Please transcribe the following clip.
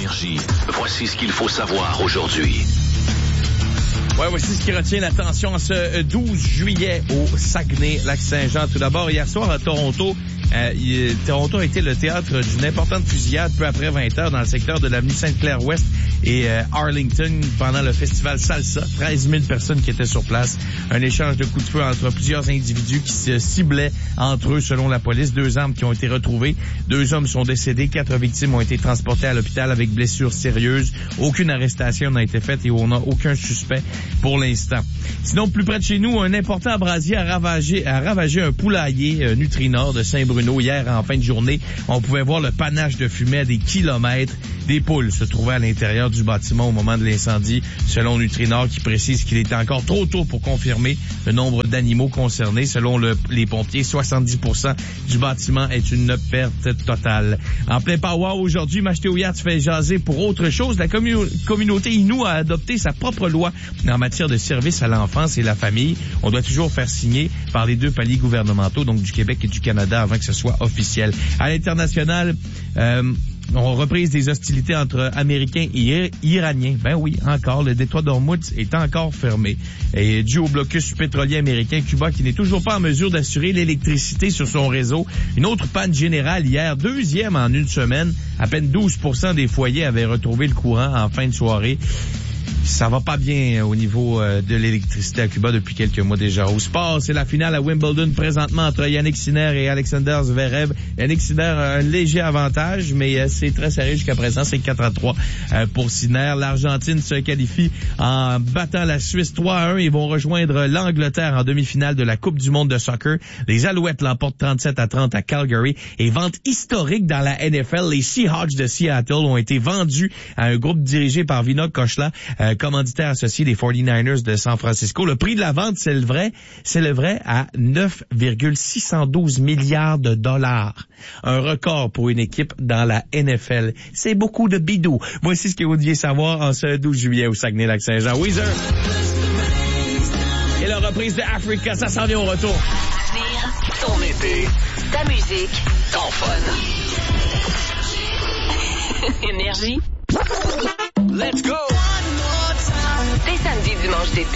Énergie. Voici ce qu'il faut savoir aujourd'hui. Ouais, voici ce qui retient l'attention en ce 12 juillet au Saguenay-Lac-Saint-Jean. Tout d'abord, hier soir à Toronto, Toronto a été le théâtre d'une importante fusillade peu après 20 heures dans le secteur de l'avenue Sainte-Claire-Ouest et Arlington pendant le festival Salsa. 13 000 personnes qui étaient sur place. Un échange de coups de feu entre plusieurs individus qui se ciblaient entre eux selon la police. 2 armes qui ont été retrouvées. 2 hommes sont décédés. 4 victimes ont été transportées à l'hôpital avec blessures sérieuses. Aucune arrestation n'a été faite et on n'a aucun suspect pour l'instant. Sinon, plus près de chez nous, un important brasier a ravagé un poulailler Nutrinor de Saint-Bruno hier en fin de journée. On pouvait voir le panache de fumée à des kilomètres. Des poules se trouvaient à l'intérieur du bâtiment au moment de l'incendie, selon Nutrinor qui précise qu'il est encore trop tôt pour confirmer le nombre d'animaux concernés. Selon les pompiers, 70% du bâtiment est une perte totale. En plein power aujourd'hui, Machéo-Yat fait jaser pour autre chose. La communauté Innu a adopté sa propre loi en matière de services à l'enfance et la famille. On doit toujours faire signer par les 2 paliers gouvernementaux, donc du Québec et du Canada, avant que ce soit officiel. À l'international, on reprise des hostilités entre Américains et Iraniens. Ben oui, encore, le détroit d'Ormuz est encore fermé. Et dû au blocus pétrolier américain, Cuba qui n'est toujours pas en mesure d'assurer l'électricité sur son réseau. Une autre panne générale hier, 2e en une semaine. À peine 12% des foyers avaient retrouvé le courant en fin de soirée. Ça va pas bien au niveau de l'électricité à Cuba depuis quelques mois déjà. Au sport, c'est la finale à Wimbledon présentement entre Yannick Sinner et Alexander Zverev. Yannick Sinner a un léger avantage, mais c'est très serré jusqu'à présent. C'est 4-3 pour Sinner. L'Argentine se qualifie en battant la Suisse 3-1. Ils vont rejoindre l'Angleterre en demi-finale de la Coupe du monde de soccer. Les Alouettes l'emportent 37-30 à Calgary. Et vente historique dans la NFL, les Seahawks de Seattle ont été vendus à un groupe dirigé par Vina Kochla, commanditaire associé des 49ers de San Francisco. Le prix de la vente s'élèverait à 9,612 milliards de dollars. Un record pour une équipe dans la NFL. C'est beaucoup de bidou. Voici ce que vous deviez savoir en ce 12 juillet au Saguenay-Lac-Saint-Jean. Weezer. Et la reprise de Africa, ça s'en vient au retour. Ton été, ta musique, ton fun. Énergie. Let's go! Dès samedi, dimanche d'été.